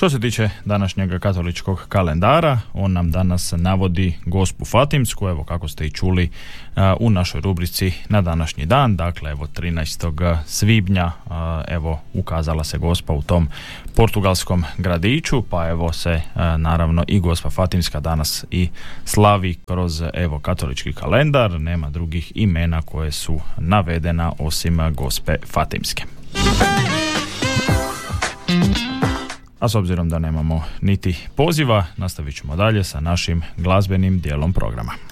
Što se tiče današnjeg katoličkog kalendara, on nam danas navodi Gospu Fatimsku, evo kako ste i čuli u našoj rubrici na današnji dan, dakle evo 13. svibnja, evo ukazala se Gospa u tom portugalskom gradiću, pa evo se naravno i Gospa Fatimska danas i slavi kroz evo katolički kalendar, nema drugih imena koje su navedena osim Gospe Fatimske. A s obzirom da nemamo niti poziva, nastavit ćemo dalje sa našim glazbenim dijelom programa.